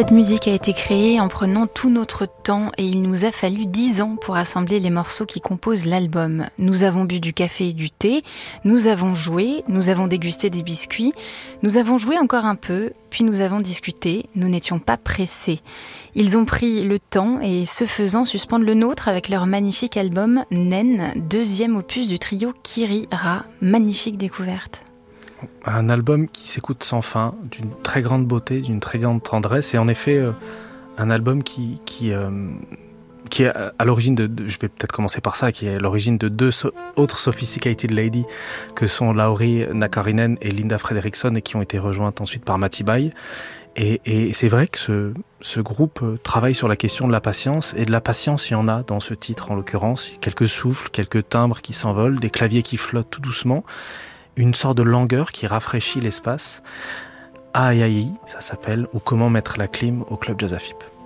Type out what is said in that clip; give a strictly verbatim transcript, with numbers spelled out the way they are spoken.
Cette musique a été créée en prenant tout notre temps et il nous a fallu dix ans pour assembler les morceaux qui composent l'album. Nous avons bu du café et du thé, nous avons joué, nous avons dégusté des biscuits, nous avons joué encore un peu, puis nous avons discuté, nous n'étions pas pressés. Ils ont pris le temps et, ce faisant, suspendent le nôtre avec leur magnifique album Naine, deuxième opus du trio Kiri Ra. Magnifique découverte. Un album qui s'écoute sans fin, d'une très grande beauté, d'une très grande tendresse, et en effet euh, un album qui, qui, euh, qui est à l'origine de, de, je vais peut-être commencer par ça, qui est à l'origine de deux so- autres Sophisticated Ladies que sont Lauri Nakarinen et Linda Fredriksson, et qui ont été rejointes ensuite par Mati Bai. Et, et c'est vrai que ce, ce groupe travaille sur la question de la patience, et de la patience il y en a dans ce titre en l'occurrence, quelques souffles, quelques timbres qui s'envolent, des claviers qui flottent tout doucement, une sorte de langueur qui rafraîchit l'espace. Aïe aïe, ça s'appelle, ou Comment mettre la clim au Club Jazz A F I P.